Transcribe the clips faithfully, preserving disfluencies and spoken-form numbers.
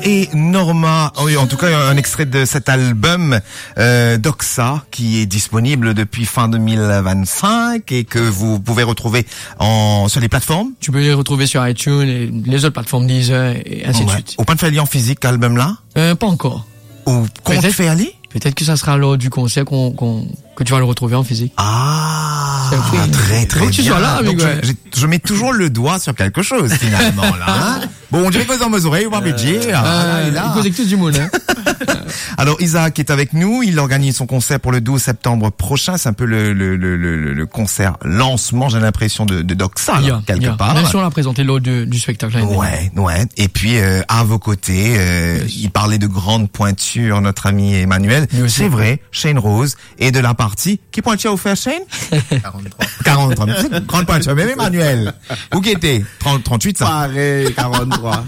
Et Norma, oui, en tout cas un extrait de cet album euh, Doxa qui est disponible depuis fin deux mille vingt-cinq et que vous pouvez retrouver en sur les plateformes. Tu peux les retrouver sur iTunes et les autres plateformes Deezer et ainsi Ouais. de suite. Au point de faire aller en physique, album là Euh, pas encore. Ou comment tu fais aller? Peut-être que ça sera lors du concert qu'on, qu'on, que tu vas le retrouver en physique. Ah, C'est très très Faut que tu bien. sois là, Donc, amigo. je, je, je mets toujours le doigt sur quelque chose finalement là. Hein. Bon, on dirait que dans mes oreilles, on va me dire. Euh, il faut que tout du monde, hein. Alors Isaac est avec nous, il organise son concert pour le douze septembre prochain, c'est un peu le le le le, le concert lancement, j'ai l'impression de de Doxa là, Yeah, quelque yeah. part. Même si on l'a présenté lors de, du spectacle. l'année Ouais, ouais. Et puis euh, à vos côtés, euh, Yes. il parlait de grande pointure, notre ami Emmanuel. Lui aussi. C'est vrai, Shane Rose et de la partie qui pointure au fait Shane quarante-trois. quarante-trois. Grande pointure. Mais Emmanuel, où qui était trente, trente-huit ça. Pareil, quarante-trois.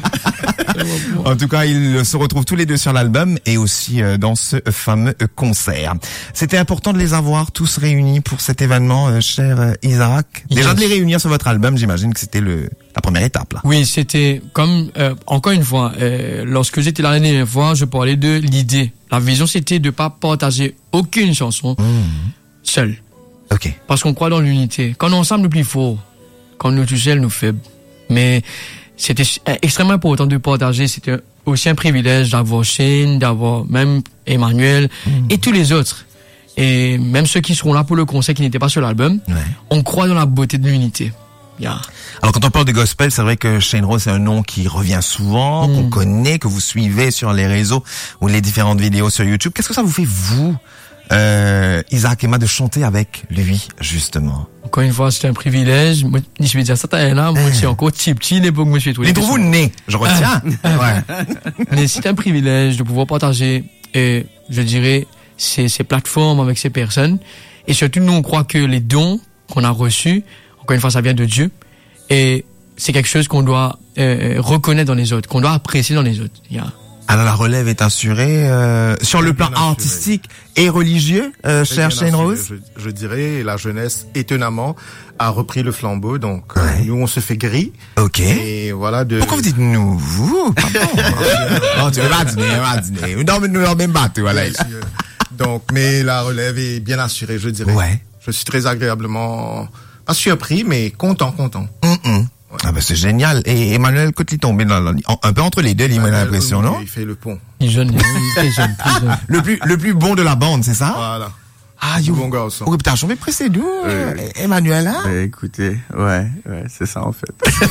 En tout cas, ils se retrouvent tous les deux sur l'album et aussi euh, dans ce fameux concert. C'était important de les avoir tous réunis pour cet événement, euh, cher euh, Isaac. Déjà Yes. de les réunir sur votre album, j'imagine que c'était le la première étape là. Oui, c'était comme, euh, encore une fois, euh, lorsque j'étais là la dernière fois, je parlais de l'idée. La vision, c'était de pas partager aucune chanson Mmh. seule. Ok. Parce qu'on croit dans l'unité. Quand on est ensemble, nous plus fort. Quand nous tout seuls, nous faibles. Mais c'était extrêmement important de partager. C'était aussi un privilège d'avoir Shane, d'avoir même Emmanuel Mmh. et tous les autres. Et même ceux qui seront là pour le concert qui n'étaient pas sur l'album. Ouais. On croit dans la beauté de l'unité. Yeah. Alors quand on parle de gospel, c'est vrai que Shane Rose c'est un nom qui revient souvent, Mm. qu'on connaît, que vous suivez sur les réseaux ou les différentes vidéos sur YouTube. Qu'est-ce que ça vous fait vous, euh, Isaac Emma, de chanter avec lui justement? Encore une fois, c'est un privilège. Moi, je vais dire ça, t'as là, moi, c'est encore petit, petit, l'époque, moi, je suis tout. Les pour vous né, je retiens. Ouais. Mais c'est un privilège de pouvoir partager, et je dirais, ces, ces plateformes avec ces personnes. Et surtout, nous, on croit que les dons qu'on a reçus, encore une fois, ça vient de Dieu. Et c'est quelque chose qu'on doit euh, reconnaître dans les autres, qu'on doit apprécier dans les autres. Yeah. Alors la relève est assurée euh, sur le plan Bien assurée. artistique et religieux, euh, Très cher bien Shane assuré, Rose. Je, je dirais, la jeunesse, étonnamment, a repris le flambeau. Donc, Ouais. euh, nous, on se fait gris. Ok. Et voilà, de... Pourquoi vous dites nous, vous? Pardon. Non, tu veux pas dîner, pas dîner. Non, mais nous, dans le même bateau, voilà. Bien sûr. Donc, mais la relève est bien assurée, je dirais. Ouais. Je suis très agréablement, pas surpris, mais content, content. Mm-mm. Ah ben c'est génial. Et Emmanuel Côte tombé dans la- en- un peu entre les deux, il m'a l'impression, non? Il fait le pont. Il est jeune, il est très jeune, très jeune. Le plus le plus bon de la bande, c'est ça? Voilà. Ah, you. Bon garçon. Oh, putain, je vais presser d'où, euh, Emmanuel, hein? Eh, écoutez, ouais, ouais, c'est ça en fait.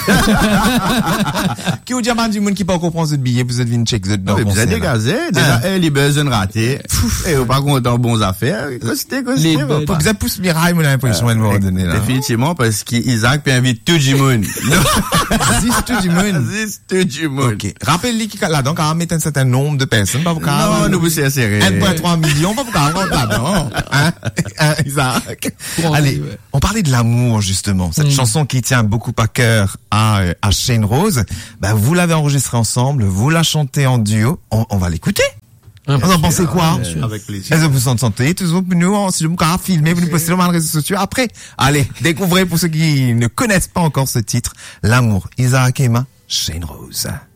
Qui vous dit du monde qui pas comprendre ce billet, vous êtes venu check vous êtes dans Non, le mais vous êtes concert, là. dégazé, déjà, eh, les besoins ratés. Et vous pas content bonnes affaires. Costez, costez, Les va belles- pas. Vous avez poussé miraille, moi, l'impression, elle m'a donné, là. Définitivement, parce qu'Isaac peut inviter tout le monde. Existe tout du monde. Existe tout le monde. Ok. Rappelez-lui qu'il là, donc, à mettre un certain nombre de personnes, pas pour Non, nous vous serrez. un virgule trois million, pas pour qu'on rentre là-dedans. Hein? Hein, Isaac? Pour Allez, entrer, ouais. on parlait de l'amour, justement. Cette Mm. chanson qui tient beaucoup à cœur à, euh, à Shane Rose. Ben, vous l'avez enregistrée ensemble, vous la chantez en duo. On, on va l'écouter. Ah, Vous en pensez quoi? Avec plaisir. Est-ce que vous vous en sentez? Toujours, nous, on, si vous pouvez filmer, vous nous postez sur les réseaux sociaux. Après, allez, découvrez pour ceux qui ne connaissent pas encore ce titre, L'amour. Isaac Emma, Shane Rose.